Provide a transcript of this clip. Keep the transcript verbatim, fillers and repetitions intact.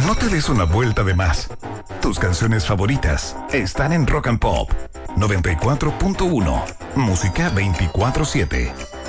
No te des una vuelta de más. Tus canciones favoritas están en Rock and Pop noventa y cuatro punto uno. Música veinticuatro siete.